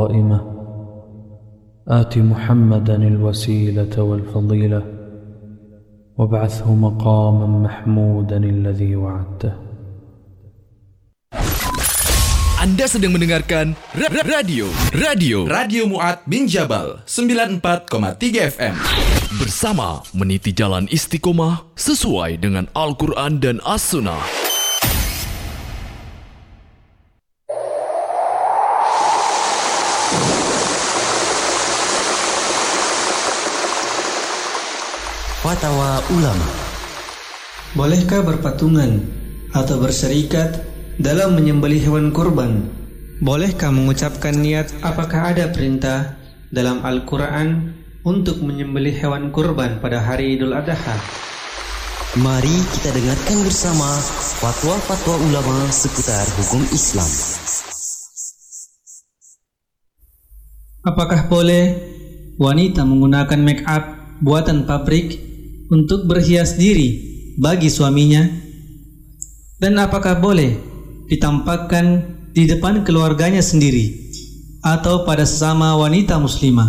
قائمة آت محمدا الوسيلة والفضيلة وابعثه مقاما محمودا الذي وعدته. Anda sedang mendengarkan Radio Mu'ad bin Jabal 94,3 FM bersama meniti jalan istiqomah sesuai dengan Al-Quran dan As-Sunnah. Fatwa ulama. Bolehkah berpatungan atau berserikat dalam menyembelih hewan kurban? Bolehkah mengucapkan niat? Apakah ada perintah dalam Al-Quran untuk menyembelih hewan kurban pada hari Idul Adha? Mari kita dengarkan bersama fatwa-fatwa ulama seputar hukum Islam. Apakah boleh wanita menggunakan make up buatan pabrik untuk berhias diri bagi suaminya? Dan apakah boleh ditampakkan di depan keluarganya sendiri atau pada sesama wanita muslimah?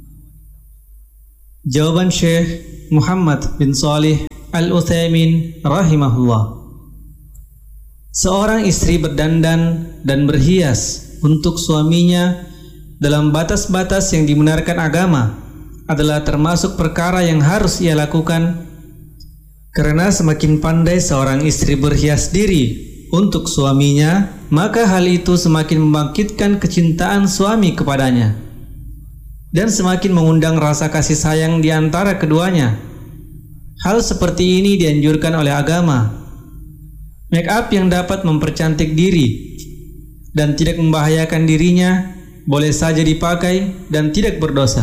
Jawaban Syekh Muhammad bin Shalih Al-Utsaimin rahimahullah. Seorang istri berdandan dan berhias untuk suaminya dalam batas-batas yang dibenarkan agama adalah termasuk perkara yang harus ia lakukan, karena semakin pandai seorang istri berhias diri untuk suaminya, maka hal itu semakin membangkitkan kecintaan suami kepadanya dan semakin mengundang rasa kasih sayang di antara keduanya. Hal seperti ini dianjurkan oleh agama. Make up yang dapat mempercantik diri dan tidak membahayakan dirinya boleh saja dipakai dan tidak berdosa.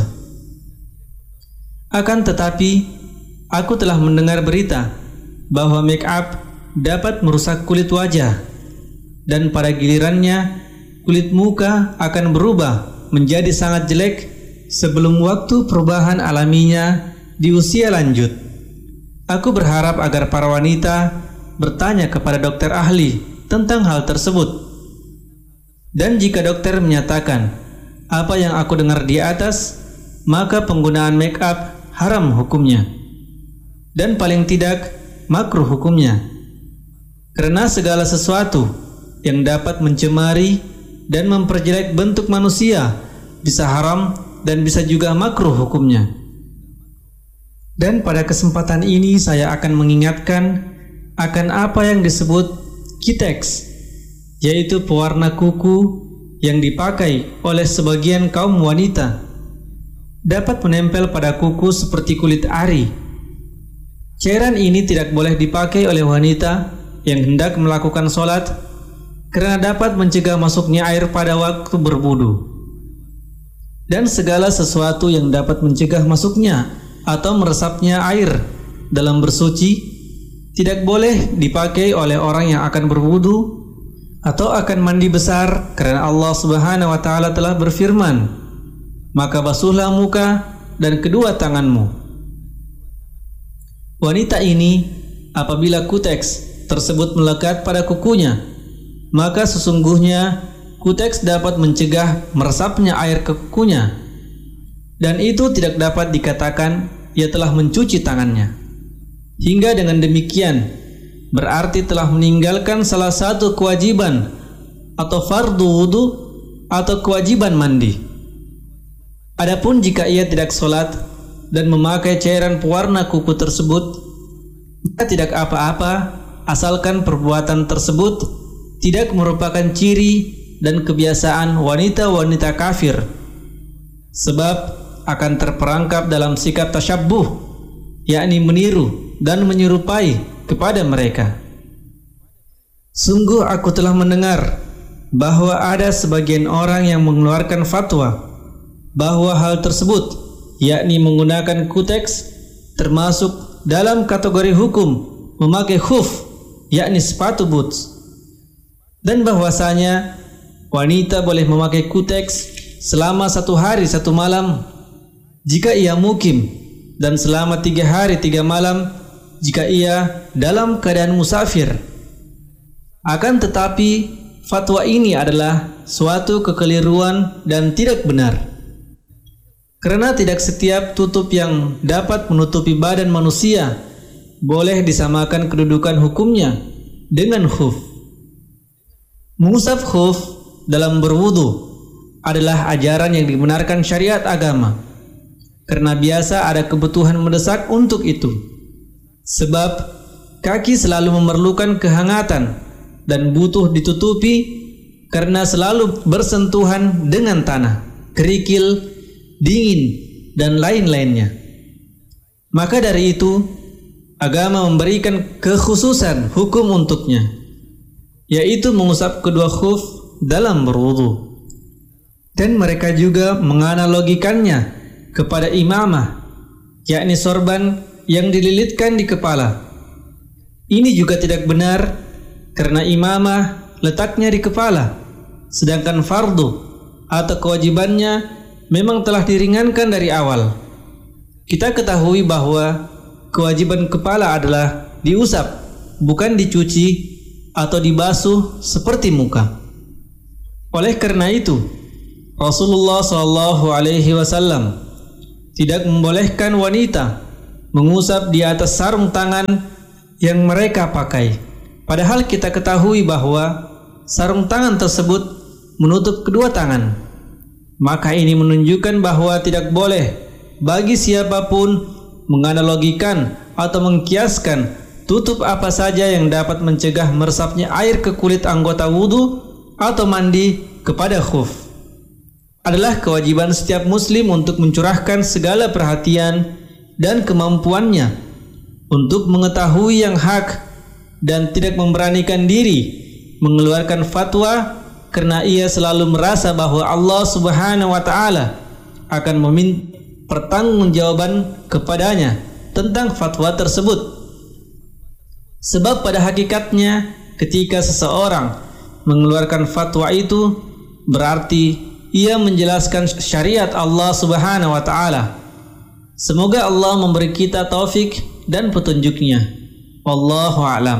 Akan tetapi, aku telah mendengar berita bahwa make up dapat merusak kulit wajah, dan pada gilirannya kulit muka akan berubah menjadi sangat jelek sebelum waktu perubahan alaminya di usia lanjut. Aku berharap agar para wanita bertanya kepada dokter ahli tentang hal tersebut. Dan jika dokter menyatakan apa yang aku dengar di atas, maka penggunaan make up haram hukumnya, dan paling tidak makruh hukumnya, karena segala sesuatu yang dapat mencemari dan memperjelek bentuk manusia bisa haram dan bisa juga makruh hukumnya. Dan pada kesempatan ini saya akan mengingatkan akan apa yang disebut kiteks, yaitu pewarna kuku yang dipakai oleh sebagian kaum wanita, dapat menempel pada kuku seperti kulit ari. Cairan ini tidak boleh dipakai oleh wanita yang hendak melakukan sholat karena dapat mencegah masuknya air pada waktu berwudu. Dan segala sesuatu yang dapat mencegah masuknya atau meresapnya air dalam bersuci tidak boleh dipakai oleh orang yang akan berwudu atau akan mandi besar, karena Allah Subhanahu wa taala telah berfirman, maka basuhlah muka dan kedua tanganmu. Wanita ini apabila kuteks tersebut melekat pada kukunya, maka sesungguhnya kuteks dapat mencegah meresapnya air ke kukunya, dan itu tidak dapat dikatakan ia telah mencuci tangannya. Hingga dengan demikian berarti telah meninggalkan salah satu kewajiban atau fardu wudu atau kewajiban mandi. Adapun jika ia tidak sholat dan memakai cairan pewarna kuku tersebut, maka tidak apa-apa asalkan perbuatan tersebut tidak merupakan ciri dan kebiasaan wanita-wanita kafir, sebab akan terperangkap dalam sikap tasyabbuh, yakni meniru dan menyerupai kepada mereka. Sungguh aku telah mendengar bahwa ada sebagian orang yang mengeluarkan fatwa bahwa hal tersebut, yakni menggunakan kuteks, termasuk dalam kategori hukum memakai khuf, yakni sepatu boots, dan bahwasanya wanita boleh memakai kuteks selama 1 hari 1 malam jika ia mukim, dan selama 3 hari 3 malam jika ia dalam keadaan musafir. Akan tetapi fatwa ini adalah suatu kekeliruan dan tidak benar. Karena tidak setiap tutup yang dapat menutupi badan manusia boleh disamakan kedudukan hukumnya dengan khuf. Mengusap khuf dalam berwudu adalah ajaran yang dibenarkan syariat agama, karena biasa ada kebutuhan mendesak untuk itu. Sebab kaki selalu memerlukan kehangatan dan butuh ditutupi karena selalu bersentuhan dengan tanah, kerikil, dingin, dan lain-lainnya. Maka dari itu, agama memberikan kekhususan hukum untuknya, yaitu mengusap kedua khuf dalam berwudu. Dan mereka juga menganalogikannya kepada imamah, yakni sorban yang dililitkan di kepala. Ini juga tidak benar karena imamah letaknya di kepala, sedangkan fardu atau kewajibannya memang telah diringankan dari awal. Kita ketahui bahwa kewajiban kepala adalah diusap, bukan dicuci atau dibasuh seperti muka. Oleh karena itu, Rasulullah SAW tidak membolehkan wanita mengusap di atas sarung tangan yang mereka pakai. Padahal kita ketahui bahwa sarung tangan tersebut menutup kedua tangan. Maka ini menunjukkan bahwa tidak boleh bagi siapapun menganalogikan atau mengkiaskan tutup apa saja yang dapat mencegah meresapnya air ke kulit anggota wudu atau mandi kepada khuf. Adalah kewajiban setiap muslim untuk mencurahkan segala perhatian dan kemampuannya untuk mengetahui yang hak dan tidak memberanikan diri mengeluarkan fatwa, karena ia selalu merasa bahwa Allah Subhanahu wa taala akan meminta pertanggungjawaban kepadanya tentang fatwa tersebut. Sebab pada hakikatnya ketika seseorang mengeluarkan fatwa itu berarti ia menjelaskan syariat Allah Subhanahu wa taala. Semoga Allah memberi kita taufik dan petunjuknya. Wallahu a'lam.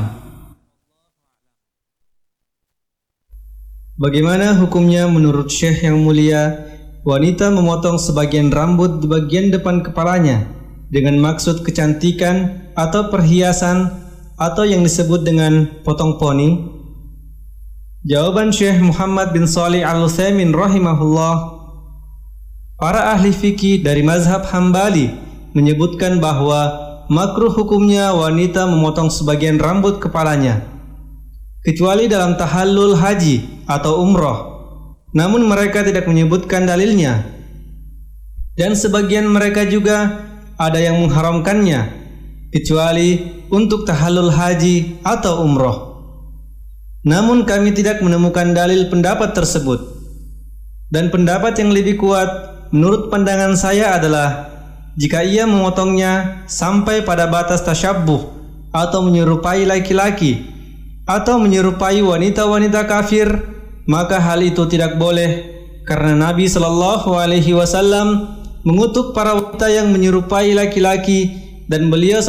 Bagaimana hukumnya menurut Syekh yang mulia wanita memotong sebagian rambut di bagian depan kepalanya dengan maksud kecantikan atau perhiasan atau yang disebut dengan potong poni? Jawaban Syekh Muhammad bin Shalih Al-Utsaimin rahimahullah, para ahli fikih dari mazhab Hambali menyebutkan bahwa makruh hukumnya wanita memotong sebagian rambut kepalanya, kecuali dalam tahallul haji atau umroh. Namun mereka tidak menyebutkan dalilnya. Dan sebagian mereka juga ada yang mengharamkannya, kecuali untuk tahallul haji atau umroh. Namun kami tidak menemukan dalil pendapat tersebut. Dan pendapat yang lebih kuat menurut pandangan saya adalah jika ia memotongnya sampai pada batas tasyabbuh atau menyerupai laki-laki atau menyerupai wanita-wanita kafir, maka hal itu tidak boleh, karena Nabi SAW mengutuk para wanita yang menyerupai laki-laki, dan beliau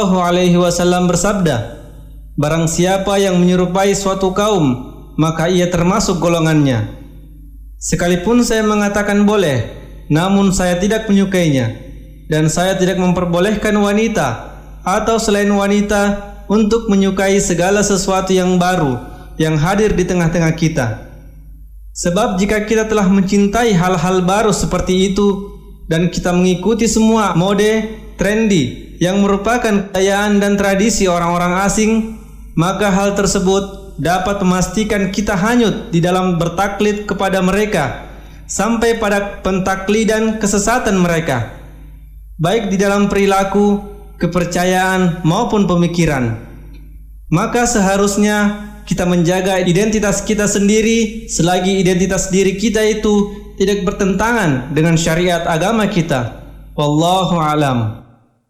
SAW bersabda, barang siapa yang menyerupai suatu kaum, maka ia termasuk golongannya. Sekalipun saya mengatakan boleh, namun saya tidak menyukainya. Dan saya tidak memperbolehkan wanita atau selain wanita untuk menyukai segala sesuatu yang baru yang hadir di tengah-tengah kita. Sebab jika kita telah mencintai hal-hal baru seperti itu dan kita mengikuti semua mode trendy yang merupakan kekayaan dan tradisi orang-orang asing, maka hal tersebut dapat memastikan kita hanyut di dalam bertaklid kepada mereka sampai pada pentaklidan kesesatan mereka, baik di dalam perilaku, kepercayaan maupun pemikiran. Maka seharusnya kita menjaga identitas kita sendiri selagi identitas diri kita itu tidak bertentangan dengan syariat agama kita. Wallahu alam.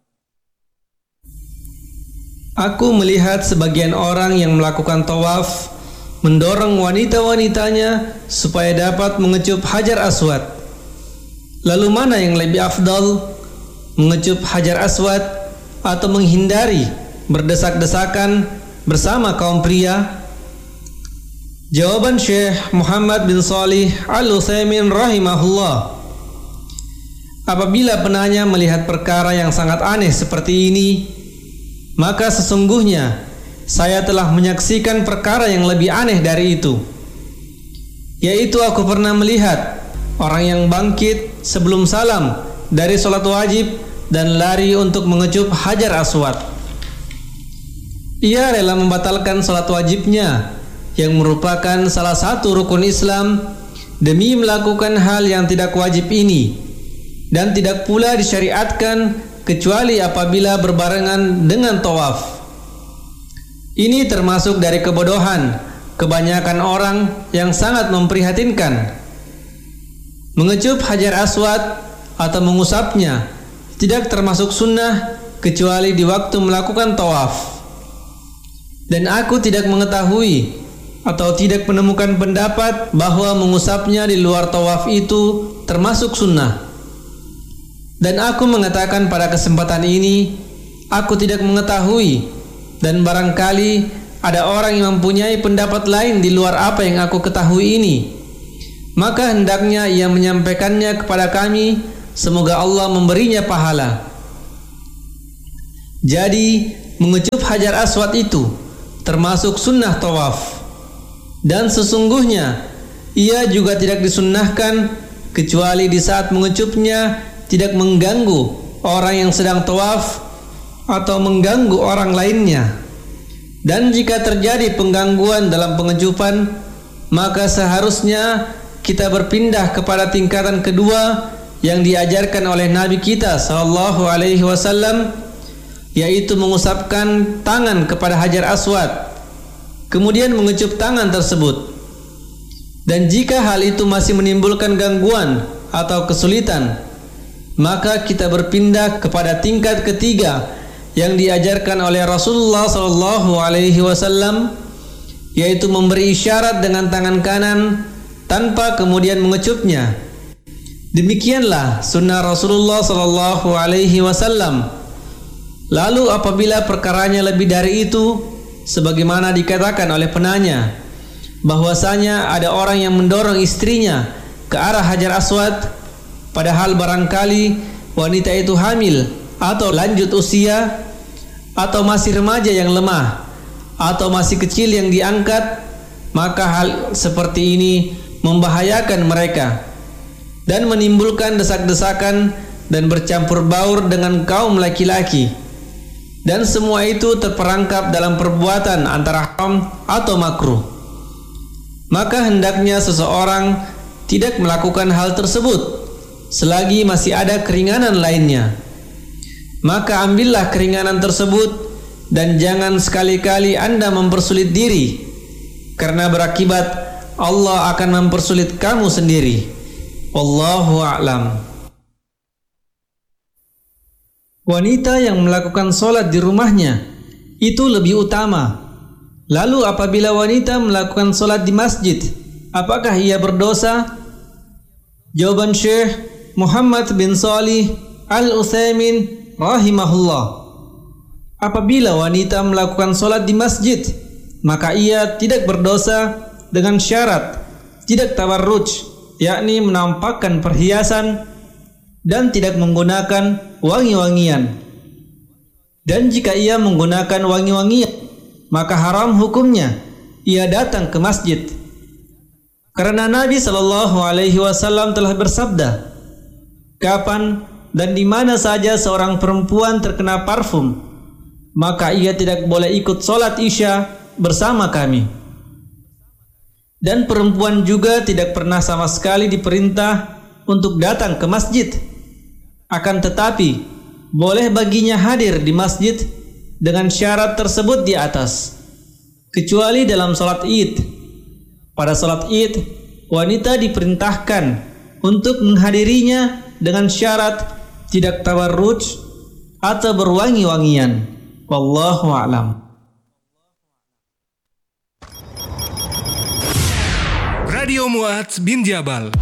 Aku melihat sebagian orang yang melakukan tawaf mendorong wanita-wanitanya supaya dapat mengecup Hajar Aswad. Lalu mana yang lebih afdal, mengecup Hajar Aswad atau menghindari berdesak-desakan bersama kaum pria? Jawaban Syekh Muhammad bin Shalih Al-Utsaimin rahimahullah. Apabila penanya melihat perkara yang sangat aneh seperti ini, maka sesungguhnya saya telah menyaksikan perkara yang lebih aneh dari itu, yaitu aku pernah melihat orang yang bangkit sebelum salam dari sholat wajib dan lari untuk mengecup Hajar Aswad. Ia rela membatalkan sholat wajibnya yang merupakan salah satu rukun Islam demi melakukan hal yang tidak wajib ini, dan tidak pula disyariatkan kecuali apabila berbarengan dengan tawaf. Ini termasuk dari kebodohan kebanyakan orang yang sangat memprihatinkan. Mengecup Hajar Aswad atau mengusapnya tidak termasuk sunnah kecuali di waktu melakukan tawaf. Dan aku tidak mengetahui atau tidak menemukan pendapat bahwa mengusapnya di luar tawaf itu termasuk sunnah. Dan aku mengatakan pada kesempatan ini, aku tidak mengetahui, dan barangkali ada orang yang mempunyai pendapat lain di luar apa yang aku ketahui ini. Maka hendaknya ia menyampaikannya kepada kami, semoga Allah memberinya pahala. Jadi, mengecup Hajar Aswad itu termasuk sunnah tawaf. Dan sesungguhnya ia juga tidak disunnahkan kecuali di saat mengecupnya tidak mengganggu orang yang sedang tawaf atau mengganggu orang lainnya. Dan jika terjadi penggangguan dalam pengecupan, maka seharusnya kita berpindah kepada tingkatan kedua yang diajarkan oleh Nabi kita SAW, yaitu mengusapkan tangan kepada Hajar Aswad, kemudian mengecup tangan tersebut. Dan jika hal itu masih menimbulkan gangguan atau kesulitan, maka kita berpindah kepada tingkat ketiga yang diajarkan oleh Rasulullah SAW, yaitu memberi isyarat dengan tangan kanan tanpa kemudian mengecupnya. Demikianlah sunnah Rasulullah SAW. Lalu apabila perkaranya lebih dari itu, sebagaimana dikatakan oleh penanya, bahwasanya ada orang yang mendorong istrinya ke arah Hajar Aswad, padahal barangkali wanita itu hamil atau lanjut usia, atau masih remaja yang lemah, atau masih kecil yang diangkat, maka hal seperti ini membahayakan mereka dan menimbulkan desak-desakan dan bercampur baur dengan kaum laki-laki. Dan semua itu terperangkap dalam perbuatan antara haram atau makruh. Maka hendaknya seseorang tidak melakukan hal tersebut selagi masih ada keringanan lainnya. Maka ambillah keringanan tersebut dan jangan sekali-kali Anda mempersulit diri, karena berakibat Allah akan mempersulit kamu sendiri. Wallahu a'lam. Wanita yang melakukan sholat di rumahnya itu lebih utama. Lalu apabila wanita melakukan sholat di masjid, apakah ia berdosa? Jawaban Syekh Muhammad bin Shalih Al-Utsaimin rahimahullah. Apabila wanita melakukan sholat di masjid, maka ia tidak berdosa dengan syarat tidak tawarruj, yakni menampakkan perhiasan, dan tidak menggunakan wangi-wangian. Dan jika ia menggunakan wangi-wangian, maka haram hukumnya ia datang ke masjid. Karena Nabi SAW telah bersabda, kapan dan di mana saja seorang perempuan terkena parfum, maka ia tidak boleh ikut sholat isya bersama kami. Dan perempuan juga tidak pernah sama sekali diperintah untuk datang ke masjid. Akan tetapi boleh baginya hadir di masjid dengan syarat tersebut di atas, kecuali dalam sholat id. Pada sholat id, wanita diperintahkan untuk menghadirinya dengan syarat tidak tawarruj atau berwangi-wangian. Wallahu a'lam. Radio Mu'adz bin Jabal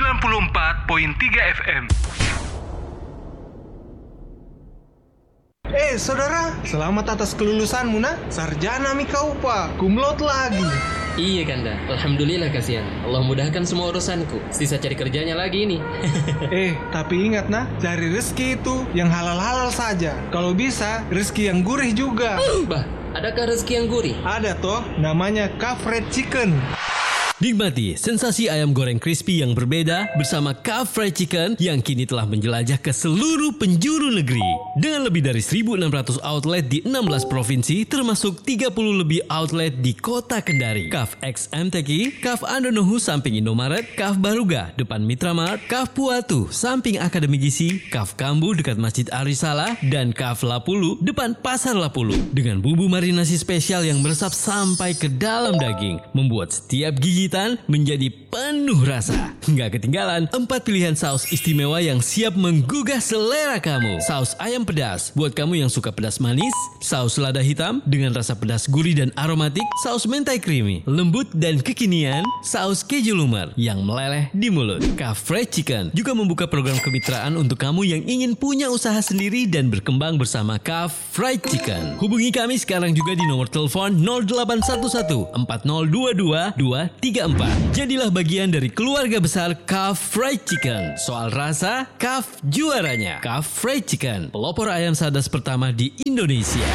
94.3 FM. Saudara, selamat atas kelulusanmu, nak. Sarjana mi kau, Pak. Kumlot lagi. Iya Kanda, alhamdulillah kasihan. Allah mudahkan semua urusanku. Sisa cari kerjanya lagi ini. Tapi ingat nah, cari rezeki itu yang halal-halal saja. Kalau bisa, rezeki yang gurih juga. Bah, adakah rezeki yang gurih? Ada toh, namanya Kaf Fried Chicken. Nikmati sensasi ayam goreng crispy yang berbeda bersama Kaf Fried Chicken yang kini telah menjelajah ke seluruh penjuru negeri. Dengan lebih dari 1.600 outlet di 16 provinsi termasuk 30 lebih outlet di kota Kendari. Kaf X MTQ, Kaf Andonohu samping Indomaret, Kaf Baruga depan Mitra Mart, Kaf Puatu samping Akademi Gizi, Kaf Kambu dekat Masjid Arisala, dan Kaf Lapulu depan Pasar Lapulu. Dengan bumbu marinasi spesial yang meresap sampai ke dalam daging, membuat setiap gigitan menjadi penuh rasa. Nggak ketinggalan 4 pilihan saus istimewa yang siap menggugah selera kamu. Saus ayam pedas buat kamu yang suka pedas manis, saus lada hitam dengan rasa pedas gurih dan aromatik, saus mentai creamy, lembut dan kekinian, saus keju lumer yang meleleh di mulut. Kaf Fried Chicken juga membuka program kemitraan untuk kamu yang ingin punya usaha sendiri dan berkembang bersama Kaf Fried Chicken. Hubungi kami sekarang juga di nomor telepon 0811 4022 234. Jadilah bagian dari keluarga besar Kaf Fried Chicken. Soal rasa, Kaf juaranya. Kaf Fried Chicken, pelopor ayam sadas pertama di Indonesia.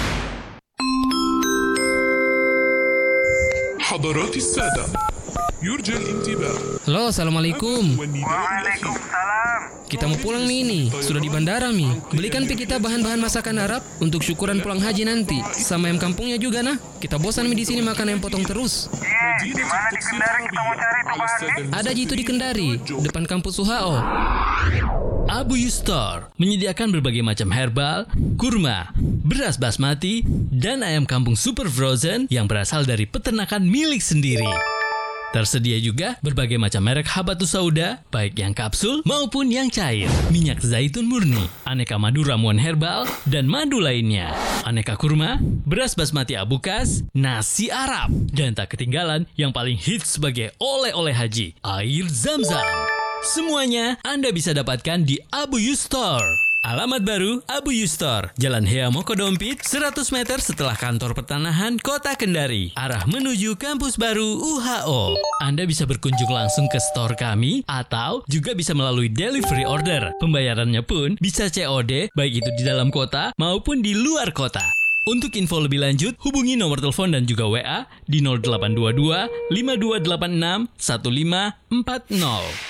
حضرات السادة يرجى الانتباه. Halo, assalamualaikum. Waalaikumsalam. Kita mau pulang ini. Sudah di bandara mi. Belikan kita bahan-bahan masakan Arab untuk syukuran pulang haji nanti. Sama ayam kampungnya juga nah. Kita bosan mi di sini makan ayam potong terus. Di mana di Kendari kita mau cari itu bahannya? Ada itu di Kendari, depan kampus UHO. Abu Yustor menyediakan berbagai macam herbal, kurma, beras basmati, dan ayam kampung super frozen yang berasal dari peternakan milik sendiri. Tersedia juga berbagai macam merek habatus sauda, baik yang kapsul maupun yang cair, minyak zaitun murni, aneka madu ramuan herbal, dan madu lainnya, aneka kurma, beras basmati abukas, nasi Arab, dan tak ketinggalan yang paling hits sebagai oleh-oleh haji, air Zam-Zam. Semuanya Anda bisa dapatkan di Abu Yustor. Alamat baru Abu Yustor, Jalan Hea Mokodompit, 100 meter setelah kantor pertanahan Kota Kendari, arah menuju kampus baru UHO. Anda bisa berkunjung langsung ke store kami atau juga bisa melalui delivery order. Pembayarannya pun bisa COD, baik itu di dalam kota maupun di luar kota. Untuk info lebih lanjut, hubungi nomor telepon dan juga WA di 0822 5286 1540.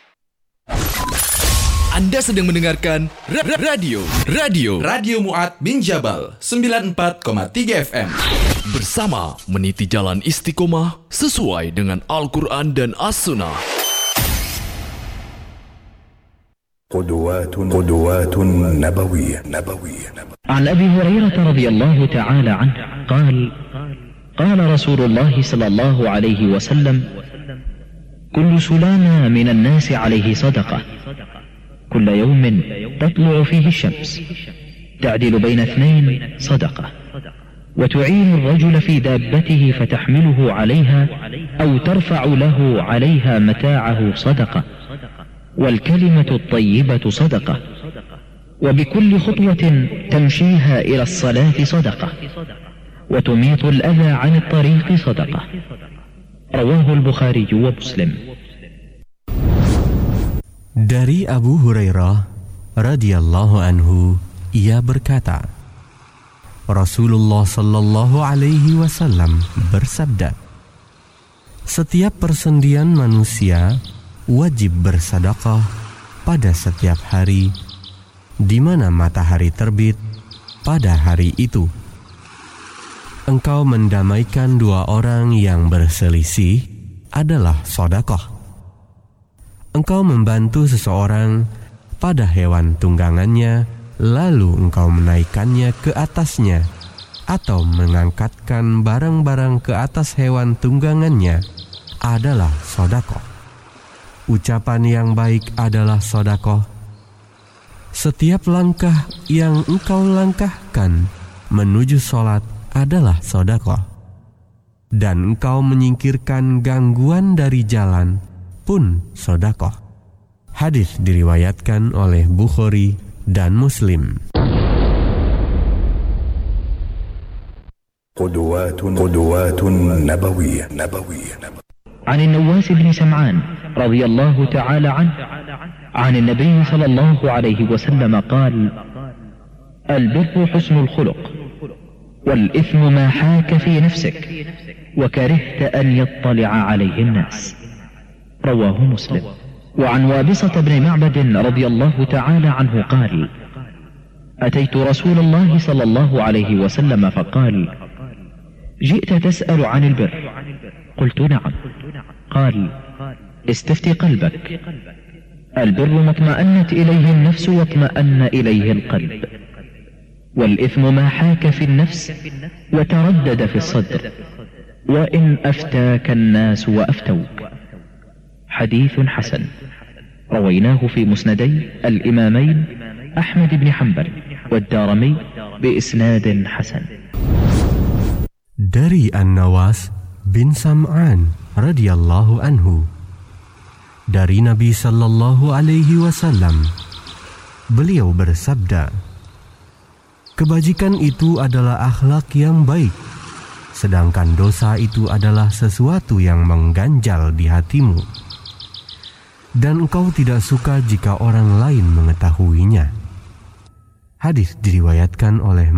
Anda sedang mendengarkan Radio Mu'ad bin Jabal 94,3 FM. Bersama meniti jalan istiqomah sesuai dengan Al-Quran dan As-Sunnah. قدوات نبوية. عن أبي هريرة رضي الله تعالى عنه قال رسول الله صلى الله عليه وسلم: كل سلامة من الناس عليه صدقة، كل يوم تطلع فيه الشمس، تعدل بين اثنين صدقة، وتعين الرجل في دابته فتحمله عليها أو ترفع له عليها متاعه صدقة، والكلمة الطيبة صدقة، وبكل خطوة تمشيها إلى الصلاة صدقة، وتميط الأذى عن الطريق صدقة. رواه البخاري ومسلم. Dari Abu Hurairah radhiyallahu anhu, ia berkata, Rasulullah sallallahu alaihi wasallam bersabda, setiap persendian manusia wajib bersedekah pada setiap hari di mana matahari terbit pada hari itu. Engkau mendamaikan dua orang yang berselisih adalah sedekah. Engkau membantu seseorang pada hewan tunggangannya, lalu engkau menaikkannya ke atasnya, atau mengangkatkan barang-barang ke atas hewan tunggangannya, adalah sedekah. Ucapan yang baik adalah sedekah. Setiap langkah yang engkau langkahkan menuju sholat adalah sedekah. Dan engkau menyingkirkan gangguan dari jalan pun sedekah. Hadis diriwayatkan oleh Bukhari dan Muslim. قدوات نبوية. عن النواس بن سمعان رضي الله تعالى عنه عن النبي صلى الله عليه وسلم قال: البر حسن الخلق، والإثم ما حاك في نفسك وكرهت أن يطلع عليه الناس. رواه مسلم. وعن وابصة بن معبد رضي الله تعالى عنه قال: أتيت رسول الله صلى الله عليه وسلم فقال: جئت تسأل عن البر؟ قلت: نعم. قال: استفت قلبك. البر ما اطمأنت إليه النفس واطمأن إليه القلب، والإثم ما حاك في النفس وتردد في الصدر، وإن أفتاك الناس وأفتوك. حديث حسن، رويناه في مسندي الإمامين أحمد بن حنبل والدارمي بإسناد حسن. Dari An-Nawas bin Sam'an radhiyallahu anhu, dari Nabi sallallahu alaihi wasallam, beliau bersabda, kebajikan itu adalah akhlak yang baik, sedangkan dosa itu adalah sesuatu yang mengganjal di hatimu, dan engkau tidak suka jika orang lain mengetahuinya. Hadis diriwayatkan oleh